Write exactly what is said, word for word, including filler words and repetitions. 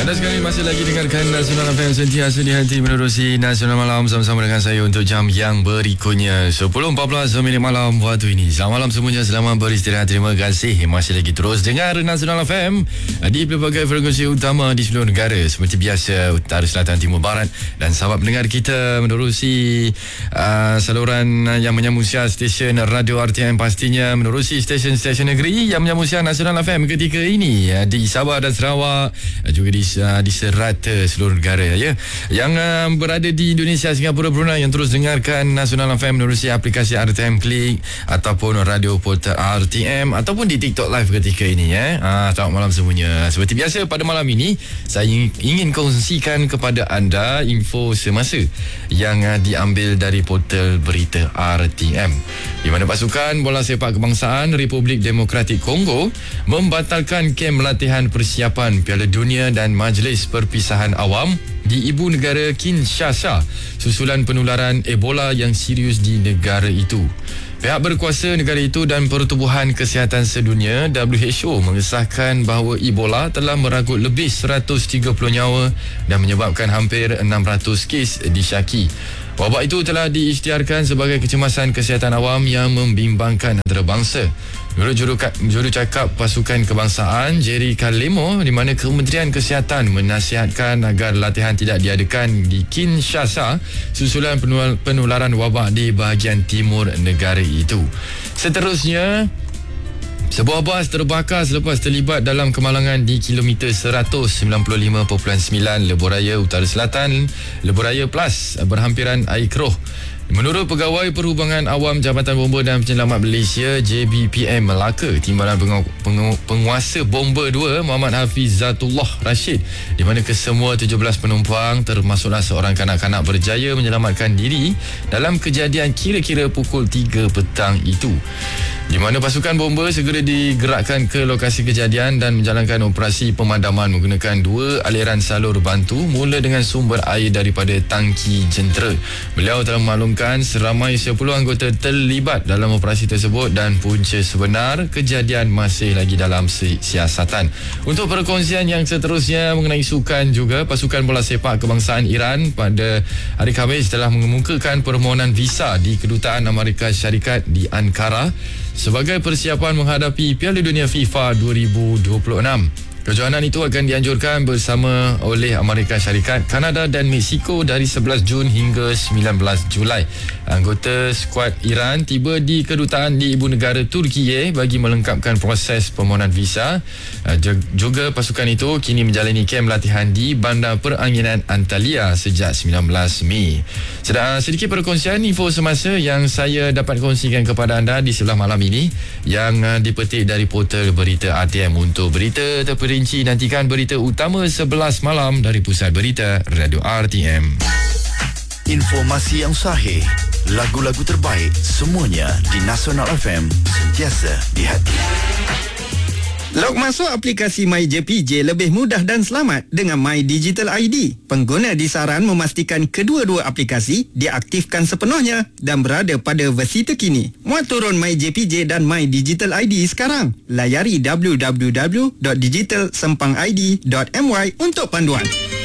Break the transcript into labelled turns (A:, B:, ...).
A: Anda sekali masih lagi dengarkan Nasional F M, sentiasa di hati menerusi Nasional Malam bersama dengan saya untuk jam yang berikutnya sepuluh empat belas minit malam waktu ini. Selamat malam semuanya, selamat beristirahat. Terima kasih masih lagi terus dengar Nasional F M di pelbagai frekuensi utama di seluruh negara seperti biasa, utara, selatan, timur, barat. Dan sahabat pendengar kita menerusi uh, saluran yang menyambung siar stesen Radio R T M, pastinya menerusi stesen-stesen negeri yang menyambung siar Nasional F M ketika ini uh, di Sabah dan Sarawak, uh, juga di uh, di serata seluruh negara ya. Yang uh, berada di Indonesia, Singapura, Brunei yang terus dengarkan Nasional F M menerusi aplikasi R T M Klik ataupun radio portal R T M ataupun di TikTok Live ketika ini ya. Ah, selamat malam semuanya. Seperti biasa pada malam ini saya ingin kongsikan kepada anda info semasa yang uh, diambil dari portal berita R T M, di mana pasukan bola sepak kebangsaan Republik Demokratik Kongo membatalkan kem latihan persiapan Piala Dunia dan Majlis Perpisahan Awam di ibu negara Kinshasa susulan penularan Ebola yang serius di negara itu. Pihak berkuasa negara itu dan Pertubuhan Kesihatan Sedunia W H O mengesahkan bahawa Ebola telah meragut lebih seratus tiga puluh nyawa dan menyebabkan hampir enam ratus kes disyaki. Wabak itu telah diisytiharkan sebagai kecemasan kesihatan awam yang membimbangkan antarabangsa. Menurut juru, juru cakap pasukan kebangsaan Jerry Kalemo, di mana Kementerian Kesihatan menasihatkan agar latihan tidak diadakan di Kinshasa susulan penularan wabak di bahagian timur negara itu. Seterusnya, sebuah bas terbakar selepas terlibat dalam kemalangan di kilometer seratus sembilan puluh lima perpuluhan sembilan Lebuhraya Utara Selatan, Lebuhraya Plus, berhampiran Air Keroh. Menurut Pegawai Perhubungan Awam Jabatan Bomba dan Penyelamat Malaysia J B P M Melaka, Timbalan pengu- pengu- Penguasa Bomba dua Muhammad Hafizatullah Rashid, di mana kesemua tujuh belas penumpang termasuklah seorang kanak-kanak berjaya menyelamatkan diri dalam kejadian kira-kira pukul tiga petang itu, di mana pasukan bomba segera digerakkan ke lokasi kejadian dan menjalankan operasi pemadaman menggunakan dua aliran salur bantu, mula dengan sumber air daripada tangki jentera. Beliau telah memaklumkan seramai sepuluh anggota terlibat dalam operasi tersebut dan punca sebenar kejadian masih lagi dalam si- siasatan. Untuk perkongsian yang seterusnya mengenai sukan juga, pasukan bola sepak kebangsaan Iran pada hari Khamis telah mengemukakan permohonan visa di Kedutaan Amerika Syarikat di Ankara sebagai persiapan menghadapi Piala Dunia FIFA dua ribu dua puluh enam. Kejohanan itu akan dianjurkan bersama oleh Amerika Syarikat, Kanada dan Mexico dari sebelas Jun hingga sembilan belas Julai. Anggota skuad Iran tiba di kedutaan di ibu negara Turkiye bagi melengkapkan proses permohonan visa. Juga pasukan itu kini menjalani kem latihan di Bandar Peranginan Antalya sejak sembilan belas Mei. Sedikit perkongsian info semasa yang saya dapat kongsikan kepada anda di sebelah malam ini yang dipetik dari portal berita R T M. Untuk berita terperinci, nantikan berita utama sebelas malam dari Pusat Berita Radio R T M.
B: Informasi yang sahih, lagu-lagu terbaik, semuanya di Nasional F M, sentiasa di hati.
C: Log masuk aplikasi MyJPJ lebih mudah dan selamat dengan My Digital I D. Pengguna disaran memastikan kedua-dua aplikasi diaktifkan sepenuhnya dan berada pada versi terkini. Muat turun MyJPJ dan My Digital I D sekarang. Layari w w w dot digital sempang i d dot m y untuk panduan.